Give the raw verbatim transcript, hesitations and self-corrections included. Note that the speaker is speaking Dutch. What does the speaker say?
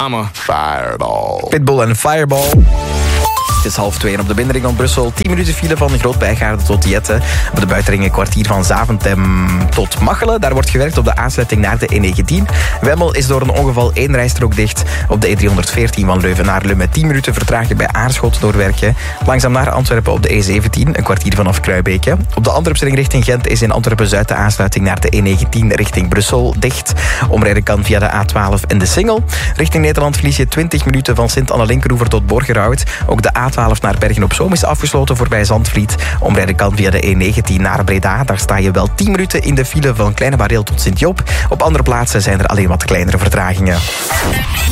I'm a fireball. Pitbull en Fireball. Het is half twee en op de binnenring van Brussel. tien minuten file van Groot-Bijgaarde tot Jette. Op de buitenring een kwartier van Zaventem tot Machelen. Daar wordt gewerkt op de aansluiting naar de E negentien. Wemmel is door een ongeval één rijstrook dicht. Op de E driehonderdveertien van Leuven naar Lummen. tien minuten vertraging bij Aarschot door werken. Langzaam naar Antwerpen op de E zeventien. Een kwartier vanaf Kruibeke. Op de Antwerpsring richting Gent is in Antwerpen-Zuid de aansluiting naar de E negentien richting Brussel dicht. Omrijden kan via de A twaalf en de Singel. Richting Nederland verlies je twintig minuten van Sint-Anne-Linkeroever tot Borgerhout. Ook de A twaalf naar Bergen-op-Zoom is afgesloten voorbij Zandvliet. Omrijden kan via de E negentien naar Breda. Daar sta je wel tien minuten in de file van Kleine Bareel tot Sint-Job. Op andere plaatsen zijn er alleen wat kleinere vertragingen.